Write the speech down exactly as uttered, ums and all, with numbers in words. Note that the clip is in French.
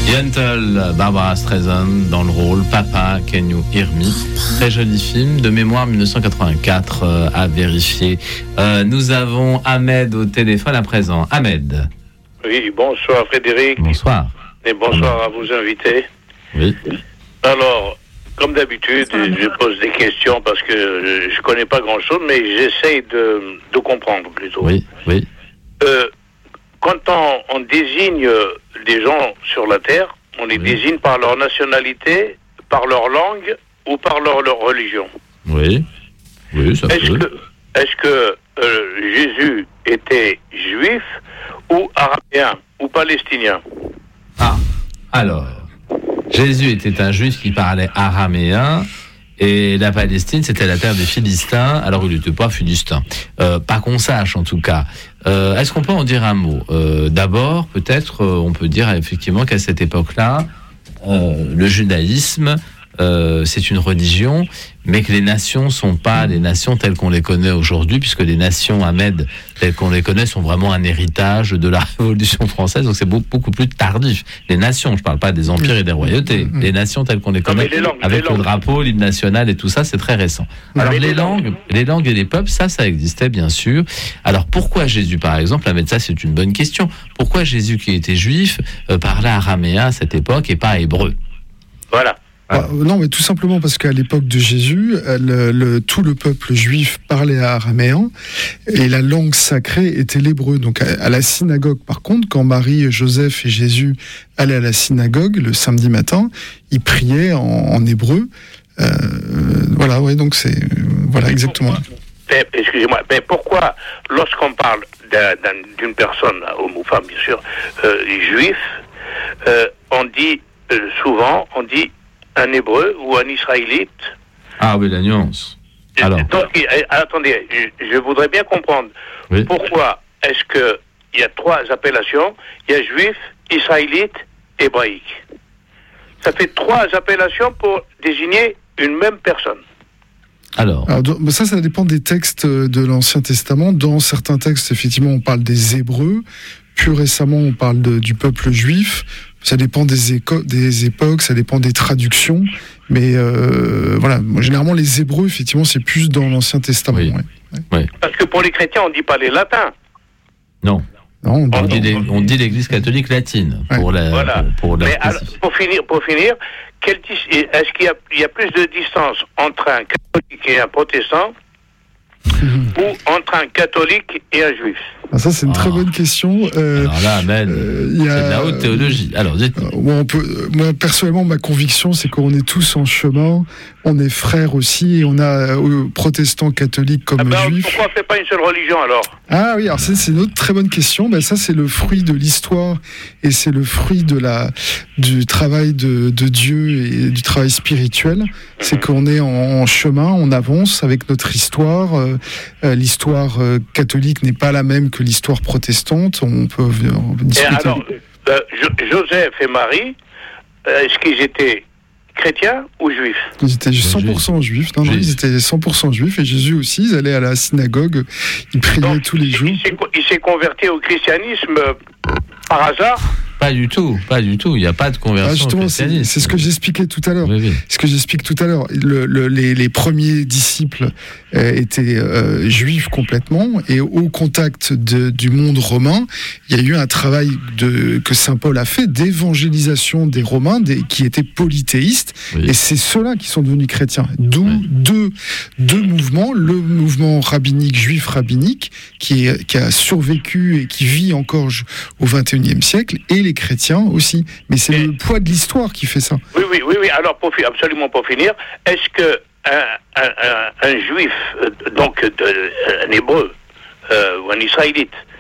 Yentl, Barbara Streisand dans le rôle Papa, Can You Hear Me. Très joli film, de mémoire dix-neuf cent quatre-vingt-quatre, euh, à vérifier. Euh, nous avons Ahmed au téléphone à présent. Ahmed. Oui, bonsoir Frédéric. Bonsoir. Et bonsoir à vos invités. Oui. Alors, comme d'habitude, je pose des questions parce que je ne connais pas grand-chose, mais j'essaye de, de comprendre plutôt. Oui, oui. Euh, quand on, on désigne des gens sur la Terre, on les oui. désigne par leur nationalité, par leur langue ou par leur, leur religion. Oui, oui, ça est-ce peut. Que, est-ce que euh, Jésus était juif ou araméen ou palestinien? Ah, alors, Jésus était un juif qui parlait araméen. Et la Palestine, c'était la terre des Philistins, alors il n'était pas philistin. Euh, pas qu'on sache, en tout cas. Euh, est-ce qu'on peut en dire un mot ? euh, D'abord, peut-être, euh, on peut dire effectivement qu'à cette époque-là, euh, le judaïsme, euh, c'est une religion, mais que les nations ne sont pas des nations telles qu'on les connaît aujourd'hui, puisque les nations, Ahmed, telles qu'on les connaît, sont vraiment un héritage de la Révolution française, donc c'est beaucoup, beaucoup plus tardif. Les nations, je ne parle pas des empires et des royautés, mmh. les nations telles qu'on les connaît, non, les langues, avec le drapeau, l'hymne national et tout ça, c'est très récent. Alors les, les langues, langues, les langues et les peuples, ça, ça existait bien sûr. Alors pourquoi Jésus, par exemple, Ahmed, ça c'est une bonne question, pourquoi Jésus qui était juif euh, parlait araméen à cette époque et pas hébreu ? Voilà. Ah, non, mais tout simplement parce qu'à l'époque de Jésus, le, le, tout le peuple juif parlait araméen et la langue sacrée était l'hébreu. Donc à, à la synagogue, par contre, quand Marie, Joseph et Jésus allaient à la synagogue le samedi matin, ils priaient en, en hébreu. Euh, voilà, ouais, donc c'est euh, voilà exactement. Mais, excusez-moi, mais pourquoi, lorsqu'on parle d'un, d'un, d'une personne, homme ou femme, bien sûr, euh, juif, euh, on dit euh, souvent, on dit un hébreu ou un israélite. Ah oui, la nuance. Alors. Donc, attendez, je, je voudrais bien comprendre oui. pourquoi est-ce que il y a trois appellations, il y a juif, israélite, hébraïque. Ça fait trois appellations pour désigner une même personne. Alors, Alors ça, ça dépend des textes de l'Ancien Testament. Dans certains textes, effectivement, on parle des Hébreux. Plus récemment, on parle de, du peuple juif. Ça dépend des, éco- des époques, ça dépend des traductions. Mais euh, voilà, généralement, les Hébreux, effectivement, c'est plus dans l'Ancien Testament. Oui. Ouais. Oui. Parce que pour les chrétiens, on ne dit pas les latins. Non. Non, on, on, dit les, on dit l'Église catholique latine. Ouais. Pour la, voilà. pour, pour la Mais alors, pour finir, pour finir quel, est-ce qu'il y a, il y a plus de distance entre un catholique et un protestant ou entre un catholique et un juif? Ah, ça, c'est une ah. très bonne question. Euh, Alors là, Ahmed, euh, y a, c'est de la haute théologie. Alors, dites-nous. Euh, on peut, moi, personnellement, ma conviction, c'est qu'on est tous en chemin. On est frères aussi, et on a euh, protestants, catholiques comme ah ben, juifs. Pourquoi on ne fait pas une seule religion alors? Ah oui, alors c'est, c'est une autre très bonne question. Ben, ça, c'est le fruit de l'histoire et c'est le fruit de la, du travail de, de Dieu et du travail spirituel. C'est mm-hmm. qu'on est en, en chemin, on avance avec notre histoire. Euh, euh, l'histoire euh, catholique n'est pas la même que l'histoire protestante. On peut euh, discuter. Et alors, euh, Joseph et Marie, euh, est-ce qu'ils étaient chrétiens ou juifs? Ils étaient cent pour cent juifs. Non, non, ils étaient cent pour cent juifs. Et Jésus aussi, ils allaient à la synagogue. Ils priaient Donc, tous les il, jours. Il s'est, il s'est converti au christianisme euh, par hasard? Pas du tout, pas du tout. Il n'y a pas de conversion ah, justement, au christianisme. C'est, c'est ce que j'expliquais tout à l'heure. Oui, oui. Ce que j'explique tout à l'heure. Le, le, les, les premiers disciples euh, étaient euh, juifs complètement, et au contact de, du monde romain, il y a eu un travail de, que saint Paul a fait d'évangélisation des Romains, des, qui étaient polythéistes, oui. et c'est ceux-là qui sont devenus chrétiens. D'où oui. deux, deux mouvements, le mouvement rabbinique, juif rabbinique, qui, est, qui a survécu et qui vit encore au vingt et unième siècle, et les chrétiens aussi. Mais c'est et le poids de l'histoire qui fait ça. Oui, oui, oui, oui. Alors, pour, absolument pour finir, est-ce que un, un, un, un juif, donc de, un hébreu, euh, ou un israélite,